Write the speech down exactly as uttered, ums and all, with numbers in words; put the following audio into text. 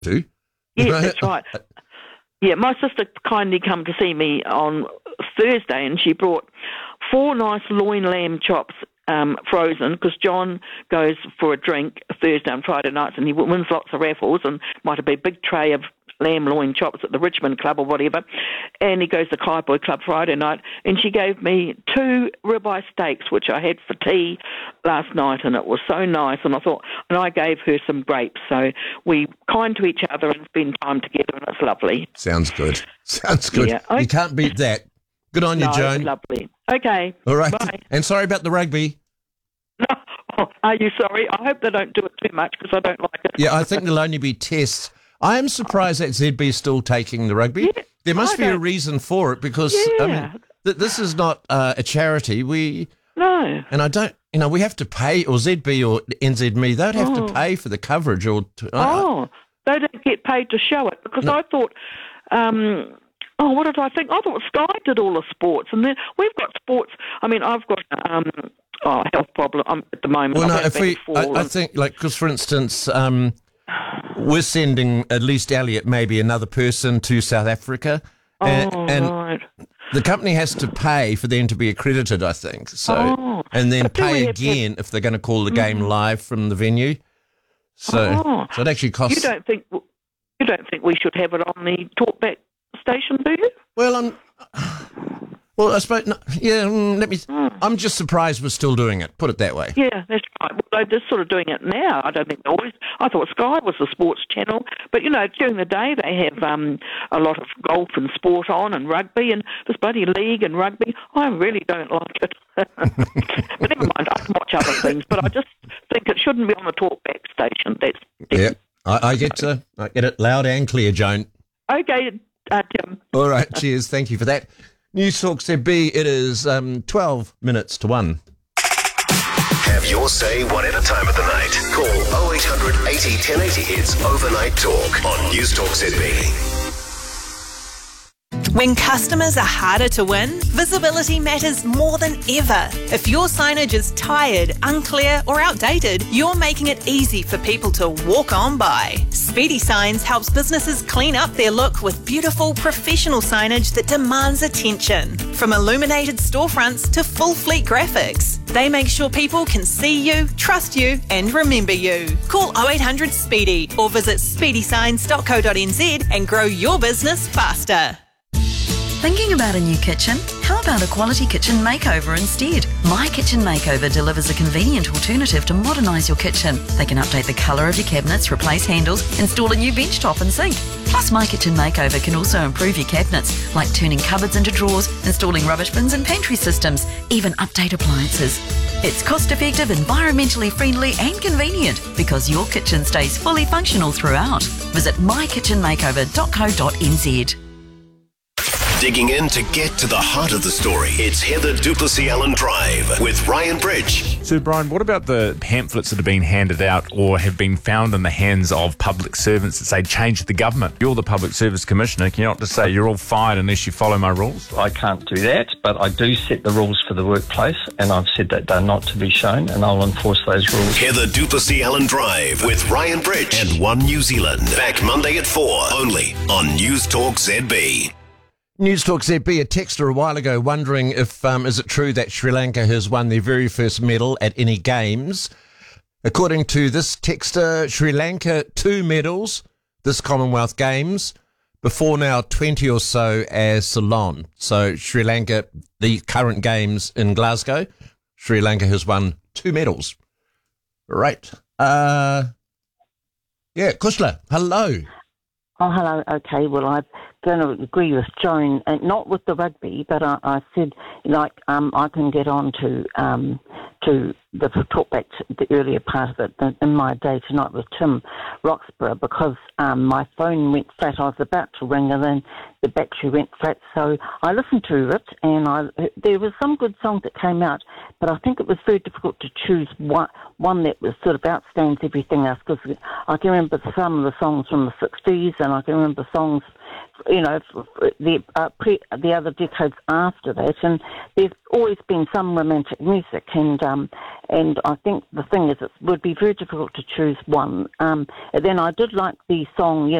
to. Yes, that's right. Yeah, my sister kindly come to see me on Thursday, and she brought four nice loin lamb chops, um, frozen, because John goes for a drink Thursday and Friday nights, and he wins lots of raffles, and might have been a big tray of lamb loin chops at the Richmond Club or whatever, and he goes to Kaiapoi Club Friday night, and she gave me two ribeye steaks, which I had for tea last night, and it was so nice, and I thought, and I gave her some grapes, so we kind to each other and spend time together, and it's lovely. Sounds good. Sounds good. Yeah, okay. You can't beat that. Good on you, no, Joan. Lovely. Okay. All right. Bye. And sorry about the rugby. No. Oh, are you sorry? I hope they don't do it too much because I don't like it. Yeah, I think there'll only be tests. I am surprised that Z B is still taking the rugby. Yeah, there must I be don't... a reason for it because yeah. I mean, th- this is not uh, a charity. We no, and I don't. You know, we have to pay, or Z B or N Z M E. They'd have oh. to pay for the coverage, or to, oh, uh, they don't get paid to show it because no. I thought. Um, Oh, what did I think? I thought Sky did all the sports, and then we've got sports. I mean, I've got um, oh, health problem um, at the moment. Well, no, I've if we, I, I think, like, because for instance, um, we're sending at least Elliot, maybe another person to South Africa, and, oh, and right. the company has to pay for them to be accredited, I think. So, oh, and then pay again to... if they're going to call the game mm-hmm. live from the venue. So, oh. so it actually costs. You don't think you don't think we should have it on the talkback station, do you? Well, I'm. Well, I suppose. No, yeah, let me. Mm. I'm just surprised we're still doing it. Put it that way. Yeah, that's right. Well, they're just sort of doing it now. I don't think they always. I thought Sky was the sports channel, but you know, during the day they have um, a lot of golf and sport on, and rugby, and this bloody league and rugby. I really don't like it. But never mind. I can watch other things, but I just think it shouldn't be on the talkback station. That's yeah. I, I get to. I get it loud and clear, Joan. Okay. Uh, Tim. All right, cheers. Thank you for that. News Talk Z B, it is um, twelve minutes to one. Have your say one at a time of the night. Call oh eight hundred eighty ten eighty. It's Overnight Talk on News Talk Z B. When customers are harder to win, visibility matters more than ever. If your signage is tired, unclear or outdated, you're making it easy for people to walk on by. Speedy Signs helps businesses clean up their look with beautiful, professional signage that demands attention. From illuminated storefronts to full fleet graphics, they make sure people can see you, trust you and remember you. Call oh eight hundred SPEEDY or visit speedy signs dot co dot n z and grow your business faster. Thinking about a new kitchen? How about a quality kitchen makeover instead? My Kitchen Makeover delivers a convenient alternative to modernise your kitchen. They can update the colour of your cabinets, replace handles, install a new bench top and sink. Plus, My Kitchen Makeover can also improve your cabinets, like turning cupboards into drawers, installing rubbish bins and pantry systems, even update appliances. It's cost-effective, environmentally friendly and convenient because your kitchen stays fully functional throughout. Visit my kitchen makeover dot co dot n z. Digging in to get to the heart of the story. It's Heather du Plessis-Allen Drive with Ryan Bridge. So, Brian, what about the pamphlets that have been handed out or have been found in the hands of public servants that say change the government? You're the Public Service Commissioner. Can you not just say you're all fired unless you follow my rules? I can't do that, but I do set the rules for the workplace, and I've said that they're not to be shown, and I'll enforce those rules. Heather du Plessis-Allen Drive with Ryan Bridge and One New Zealand. Back Monday at four, only on News Talk Z B. News Talk Z B, a texter a while ago wondering if, um, is it true that Sri Lanka has won their very first medal at any games? According to this texter, Sri Lanka, two medals this Commonwealth Games, before now twenty or so as Ceylon. So Sri Lanka, the current games in Glasgow, Sri Lanka has won two medals. Right. Uh, yeah, Kushla, hello. Oh, hello. Okay, well, I'm going to agree with Joan, and not with the rugby, but I, I said, like, um, I can get on to um, to the talk back to the earlier part of it in my day tonight with Tim Roxburgh, because um, my phone went flat. I was about to ring, and then the battery went flat. So I listened to it, and I there was some good songs that came out, but I think it was very difficult to choose one, one that was sort of outstands everything else, because I can remember some of the songs from the sixties, and I can remember songs you know, the uh, pre, the other decades after that, and there's always been some romantic music, and um, and I think the thing is, it would be very difficult to choose one. Um, and then I did like the song, you